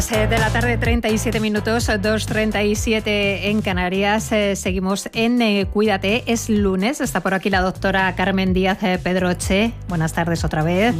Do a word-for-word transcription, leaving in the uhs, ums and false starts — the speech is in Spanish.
De la tarde, treinta y siete minutos, dos treinta y siete en Canarias. Eh, seguimos en eh, Cuídate. Es lunes, está por aquí la doctora Carmen Díaz eh, Pedroche. Buenas tardes otra vez.